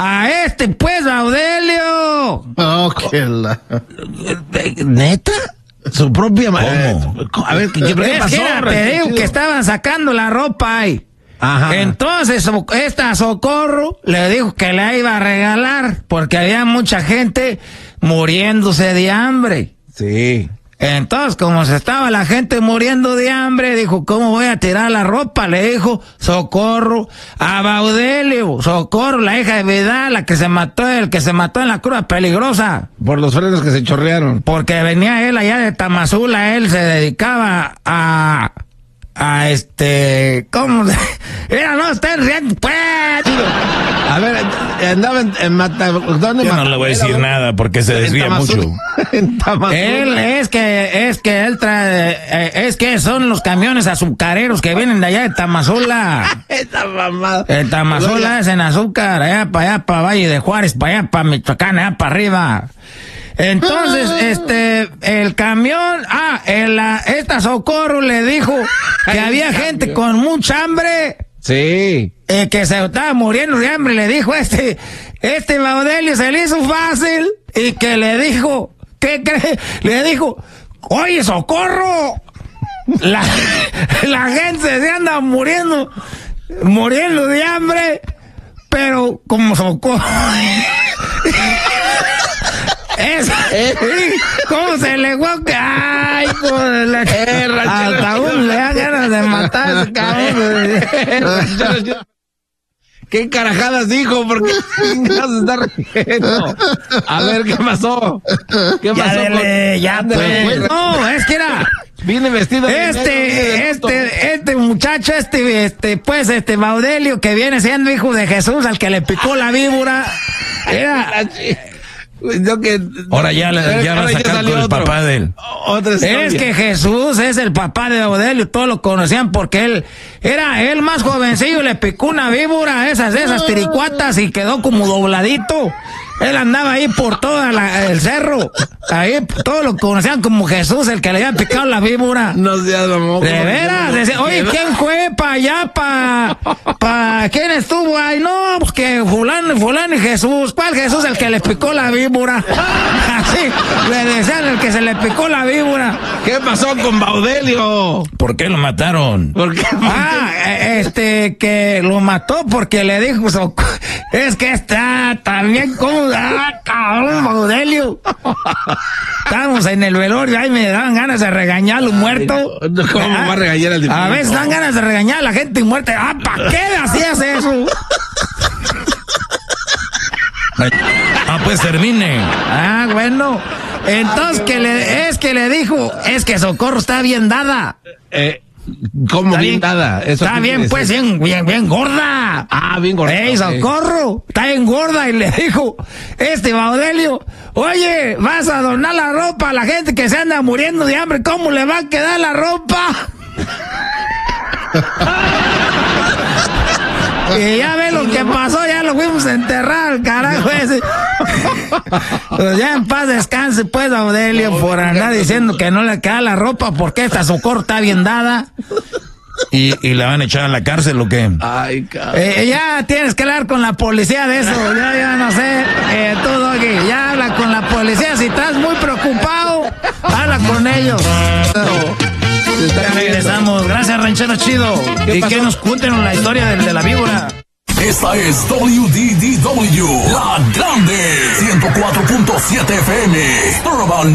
pues, Baudelio. Oh, qué la... ¿Neta? Su propia madre. A ver, ¿qué pasó? Te digo que estaban sacando la ropa ahí. Ajá. Entonces, esta Socorro le dijo que la iba a regalar porque había mucha gente muriéndose de hambre. Sí. Entonces, como se estaba la gente muriendo de hambre, dijo, ¿cómo voy a tirar la ropa? Le dijo Socorro a Baudelio. Socorro, la hija de Vidal, el que se mató en la curva peligrosa. Por los frenos que se chorrearon. Porque venía él allá de Tamazula, él se dedicaba a ¿cómo se? Mira, no estén riendo, pues. A ver, andaba en ¿dónde? Yo no le voy a decir nada porque se desvía mucho. En Tamazula. Él es que él trae, es que son los camiones azucareros que vienen de allá de Tamazula. Esa mamada. El Tamazula es en azúcar, allá para Valle de Juárez, para allá para Michoacán, allá para arriba. Entonces, el camión, esta Socorro le dijo que había gente con mucha hambre. Sí. Que se estaba muriendo de hambre. Le dijo Baudelio se le hizo fácil y que le dijo, ¿qué cree? Le dijo, oye, Socorro, la gente se anda muriendo de hambre, pero como Socorro. ¿Cómo se le guaca? Ay, por la guerra. Hasta uno le da ganas de matar a ese cabrón. ¿Qué carajadas dijo? ¿Por qué chingados se está riendo? A ver, ¿qué pasó? ¿Qué pasó? Pues, no, es que era... Vine vestido de este muchacho, pues, Baudelio, que viene siendo hijo de Jesús, al que le picó la víbora, era... Ahora ya salió el papá de él. Es que Jesús es el papá de Baudelio, todos lo conocían porque él era el más jovencillo, le picó una víbora, esas tiricuatas, y quedó como dobladito. Él andaba ahí por todo el cerro. Ahí todos lo conocían como Jesús, el que le había picado la víbora. No seas mamón. De veras. Decía, oye, ¿quién fue para allá? ¿Quién estuvo ahí? No, pues que fulano y Jesús. ¿Cuál Jesús? El que le picó la víbora. Así le decían, el que se le picó la víbora. ¿Qué pasó con Baudelio? ¿Por qué lo mataron? ¿Por qué? Que lo mató porque le dijo, es que está también como, cabrón, Baudelio. Estábamos en el velorio, ahí me daban ganas de regañar a los muertos. ¿Cómo va a regañar al diputado? A veces dan ganas de regañar a la gente muerta. ¿Para qué hacías eso? Pues termine. Bueno. Entonces, que le dijo, es que Socorro está bien dada. ¿Cómo bien dada? Eso está bien, pues, bien gorda. Bien gorda. Socorro, está bien gorda. Y le dijo, Baudelio, oye, vas a donar la ropa a la gente que se anda muriendo de hambre. ¿Cómo le va a quedar la ropa? Y ya ve lo que pasó, ya lo fuimos a enterrar, carajo ese. Pues ya en paz descanse, pues, Baudelio, por andar diciendo que no le queda la ropa porque esta Socorro está bien dada. ¿Y la van a echar a la cárcel o qué? Ay, cabrón. Ya tienes que hablar con la policía de eso. Ya no sé. Tú, Doggy, ya habla con la policía. Si estás muy preocupado, habla con ellos. Ya regresamos. Gracias, Ranchero Chido. Y que nos cuenten la historia de la víbora. Esta es WDDW, La Grande, 104.7 FM.